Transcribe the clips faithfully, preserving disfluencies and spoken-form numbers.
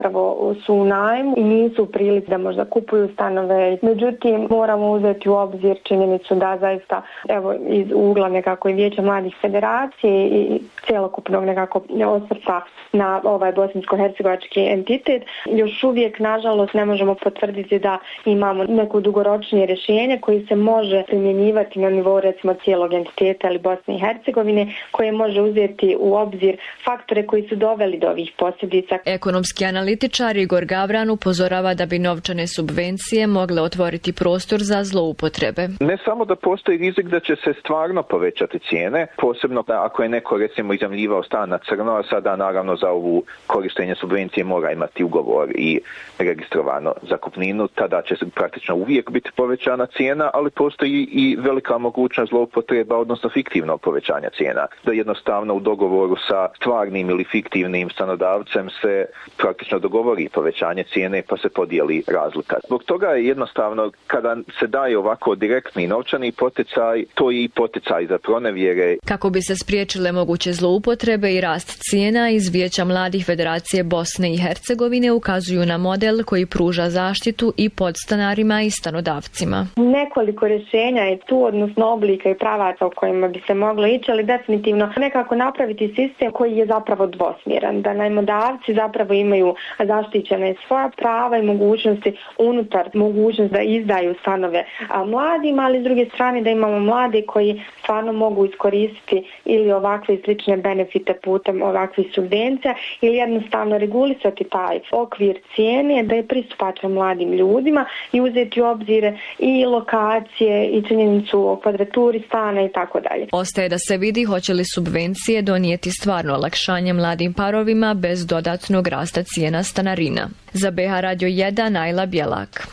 Prvo su u najmu i nisu u prilici da možda kupuju stanove. Međutim, moramo uzeti u obzir činjenicu da zaista, evo, iz ugla nekako i Vijeća mladih federacije i cjelokupnog nekako osvrta na ovaj bosansko-hercegovački entitet, još uvijek, nažalost, ne možemo potvrditi da imamo neko dugoročnije rješenje koje se može primjenjivati na nivou, recimo, cijelog entiteta ili Bosne i Hercegovine, koje može uzeti u obzir faktore koji su doveli do ovih posljedica. Ekonomski analitičar Igor Gavran upozorava da bi novčane subvencije mogle otvoriti prostor za zloupotrebe. Ne samo da postoji rizik da će se stvarno povećati cijene, posebno ako je neko, recimo, iznajmljivao stan na crno, a sada naravno za ovu korištenje subvencije mora imati ugovor i registrovano zakupninu, tada će se praktično uvijek biti povećana cijena, ali postoji i velika mogućnost zloupotreba, odnosno fiktivno povećanja cijena. Da jednostavno u dogovoru sa stvarnim ili fiktivnim stanodavcem se praktično dogovori povećanje cijene pa se podijeli razlika. Zbog toga je jednostavno, kada se daje ovako direktni novčani poticaj, to je i poticaj za pronevjere. Kako bi se spriječile moguće zloupotrebe i rast cijena, iz Vijeća mladih Federacije Bosne i Hercegovine ukazuju na model koji pruža zaštitu i podstanarima i stanodavcima. Nekoliko rješenja je tu, odnosno oblika i pravaca u kojima bi se moglo ići, ali definitivno nekako napraviti sistem koji je zapravo dvosmjeran, da najmodavci zapravo imaju zaštićene svoja prava i mogućnosti unutar mogućnosti da izdaju stanove mladima, ali s druge strane da imamo mlade koji stvarno mogu iskoristiti ili ovakve slične benefite putem ovakvih subvencija ili jednostavno regulisati taj okvir cijene da je pristupačan mladim ljudima i uzeti u obzir i lokacije i činjenicu o kvadraturi stana i tako dalje. Ostaje da se vidi hoće li subvencije donijeti stvarno olakšanje mladim parovima bez dodatnog rasta cijena stanarina. Za B H Radio jedan, Ajla Bjelak.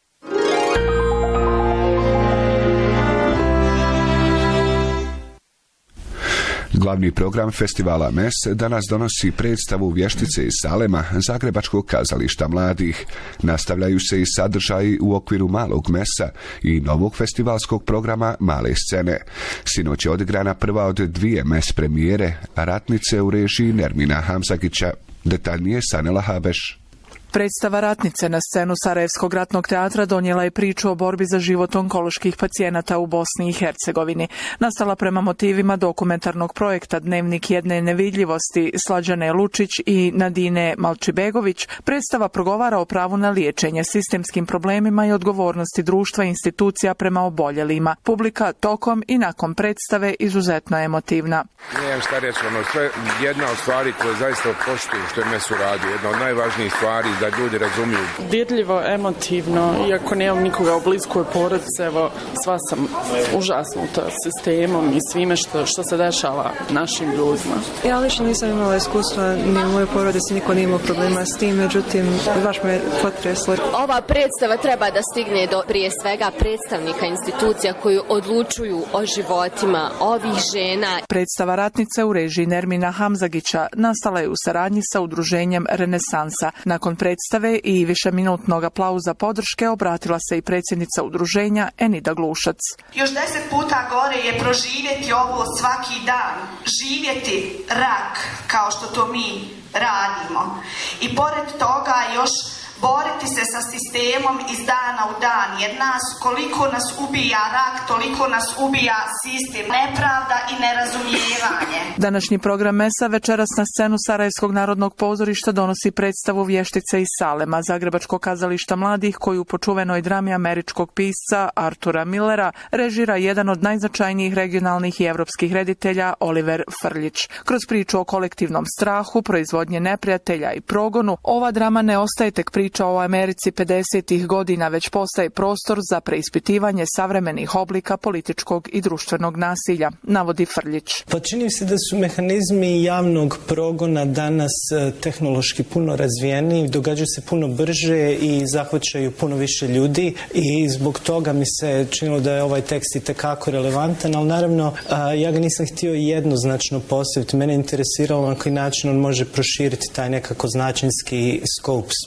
Glavni program festivala M E S danas donosi predstavu Vještice iz Salema, Zagrebačkog kazališta mladih. Nastavljaju se i sadržaji u okviru malog M E S-a i novog festivalskog programa Male scene. Sinoć je odigrana prva od dvije M E S premijere, Ratnice u režiji Nermina Hamzagića. Detaljnije Sanela Habeš. Predstava Ratnice na scenu Sarajevskog ratnog teatra donijela je priču o borbi za život onkoloških pacijenata u Bosni i Hercegovini. Nastala prema motivima dokumentarnog projekta Dnevnik jedne nevidljivosti Slađane Lučić i Nadine Malčibegović, predstava progovara o pravu na liječenje, sistemskim problemima i odgovornosti društva i institucija prema oboljelima. Publika tokom i nakon predstave izuzetno emotivna. Nijem šta reći, ono, sve jedna od stvari koje zaista poštuju što je M E S uradio, jedna od najvažnijih stvari da ljudi razumiju. Dirljivo, emotivno, iako nemam nikoga u bliskoj porodici, evo, sva sam užasnuta sistemom i svime što, što se dešava našim ljudima. Ja lično nisam imala iskustva, ni u mojoj porodici niko nije imao problema s tim, međutim, baš me potreslo. Ova predstava treba da stigne do prije svega predstavnika institucija koji odlučuju o životima ovih žena. Predstava Ratnice u režiji Nermina Hamzagića nastala je u saradnji sa udruženjem Renesansa. Nakon predstave i višeminutnog aplauza podrške obratila se i predsjednica udruženja Enida Glušac. Još deset puta gore je proživjeti ovo svaki dan, živjeti rak kao što to mi radimo. I pored toga još boriti se sa sistemom iz dana u dan, jer nas, koliko nas ubija rak, toliko nas ubija sistem, nepravda i nerazumijevanje. Današnji program M E S-a večeras na scenu Sarajevskog narodnog pozorišta donosi predstavu Vještice iz Salema, Zagrebačkog kazališta mladih, koju po čuvenoj drami američkog pisca Artura Millera režira jedan od najznačajnijih regionalnih i evropskih reditelja Oliver Frljić. Kroz priču o kolektivnom strahu, proizvodnje neprijatelja i progonu, ova drama ne ostaje tek priča o Americi pedesetih godina, već postaje prostor za preispitivanje savremenih oblika političkog i društvenog nasilja, navodi Frljić. Pa čini se da su mehanizmi javnog progona danas tehnološki puno razvijeni, događaju se puno brže i zahvaćaju puno više ljudi i zbog toga mi se činilo da je ovaj tekst itekako relevantan, ali naravno ja ga nisam htio jednoznačno postaviti. Mene interesiralo na koji način on može proširiti taj nekako značinski skop svoj i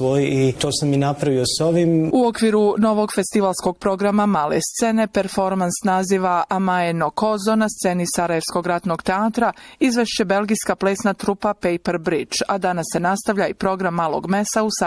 i to sam i napravio s ovim. U okviru novog festivalskog programa Male scene, performans naziva Amaje no Kozo na sceni Sarajevskog ratnog teatra izvešće belgijska plesna trupa Paper Bridge, a danas se nastavlja i program Malog mesa u